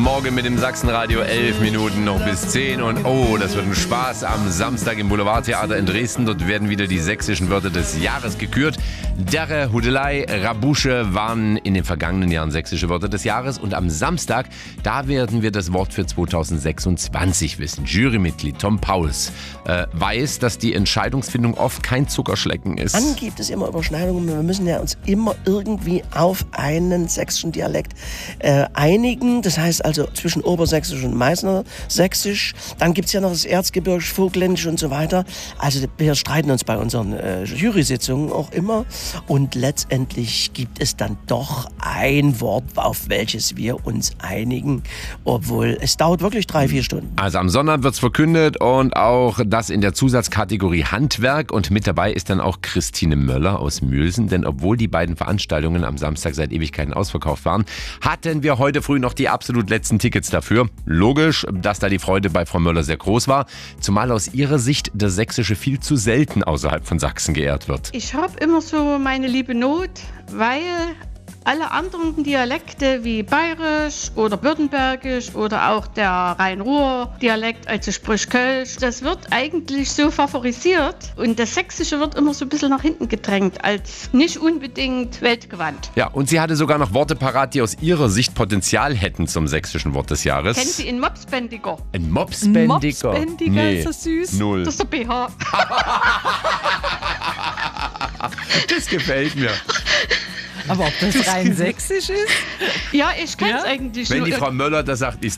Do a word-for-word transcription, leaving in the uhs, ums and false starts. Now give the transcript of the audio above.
Morgen mit dem Sachsenradio. Elf Minuten noch bis zehn. Und oh, das wird ein Spaß am Samstag im Boulevardtheater in Dresden. Dort werden wieder die sächsischen Wörter des Jahres gekürt. Derre, Hudelei, Rabusche waren in den vergangenen Jahren sächsische Wörter des Jahres. Und am Samstag, da werden wir das Wort für zweitausendsechsundzwanzig wissen. Jurymitglied Tom Pauls äh, weiß, dass die Entscheidungsfindung oft kein Zuckerschlecken ist. Dann gibt es immer Überschneidungen. Wir müssen ja uns immer irgendwie auf einen sächsischen Dialekt äh, einigen. Das heißt also zwischen Obersächsisch und Meißner Sächsisch. Dann gibt es ja noch das Erzgebirge, Vogtländisch und so weiter. Also wir streiten uns bei unseren äh, Jury-Sitzungen auch immer. Und letztendlich gibt es dann doch ein Wort, auf welches wir uns einigen. Obwohl es dauert wirklich drei, vier Stunden. Also am Sonntag wird es verkündet und auch das in der Zusatzkategorie Handwerk. Und mit dabei ist dann auch Christine Möller aus Mülsen. Denn obwohl die beiden Veranstaltungen am Samstag seit Ewigkeiten ausverkauft waren, hatten wir heute früh noch die absolut letzten Tickets dafür. Logisch, dass da die Freude bei Frau Möller sehr groß war. Zumal aus ihrer Sicht das Sächsische viel zu selten außerhalb von Sachsen geehrt wird. Ich habe immer so meine liebe Not, weil alle anderen Dialekte wie Bayerisch oder Württembergisch oder auch der Rhein-Ruhr-Dialekt, also sprich Kölsch, das wird eigentlich so favorisiert und das Sächsische wird immer so ein bisschen nach hinten gedrängt, als nicht unbedingt weltgewandt. Ja, und sie hatte sogar noch Worte parat, die aus ihrer Sicht Potenzial hätten zum sächsischen Wort des Jahres. Kennen Sie einen Mopsbändiger? Ein Mopsbändiger? Mopsbändiger, nee, ist das süß? Null. Das ist der B H. Das gefällt mir. Aber ob das rein sächsisch ist? Ja, ich kenne es Ja? eigentlich Wenn nur. die Frau Möller das sagt, ist